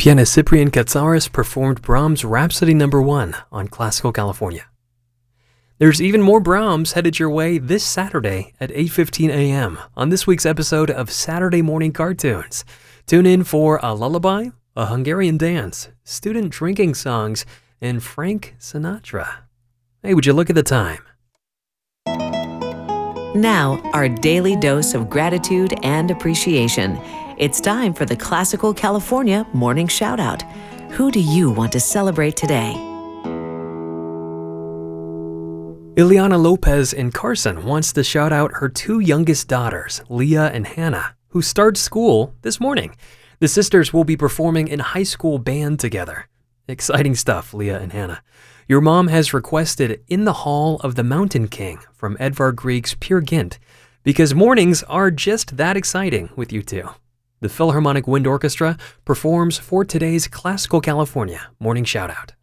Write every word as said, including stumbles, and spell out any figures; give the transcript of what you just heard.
Pianist Cyprian Katsaris performed Brahms' Rhapsody Number one on Classical California. There's even more Brahms headed your way this Saturday at eight fifteen a.m. on this week's episode of Saturday Morning Cartoons. Tune in for a lullaby, a Hungarian dance, student drinking songs, and Frank Sinatra. Hey, would you look at the time? Now, our daily dose of gratitude and appreciation. It's time for the Classical California Morning Shoutout. Who do you want to celebrate today? Ileana Lopez in Carson wants to shout out her two youngest daughters, Leah and Hannah, who start school this morning. The sisters will be performing in high school band together. Exciting stuff, Leah and Hannah. Your mom has requested In the Hall of the Mountain King from Edvard Grieg's Peer Gynt, because mornings are just that exciting with you two. The Philharmonic Wind Orchestra performs for today's Classical California Morning Shoutout.